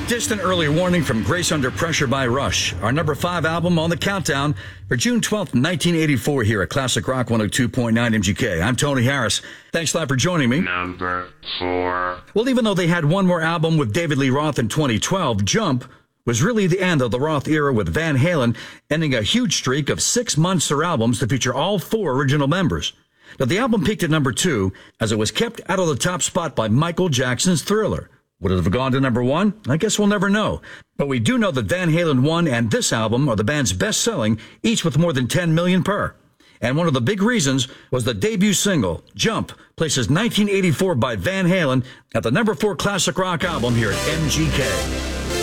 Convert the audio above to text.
Distant Early Warning from Grace Under Pressure by Rush, our number 5 album on the countdown for June 12th, 1984 here at Classic Rock 102.9 MGK. I'm Tony Harris. Thanks a lot for joining me. Number 4. Well, even though they had one more album with David Lee Roth in 2012, Jump was really the end of the Roth era, with Van Halen ending a huge streak of 6 monster albums to feature all 4 original members. Now, the album peaked at number 2 as it was kept out of the top spot by Michael Jackson's Thriller. Would it have gone to number 1? I guess we'll never know. But we do know that Van Halen 1 and this album are the band's best-selling, each with more than 10 million per. And one of the big reasons was the debut single, Jump, places 1984 by Van Halen at the number 4 classic rock album here at MGK.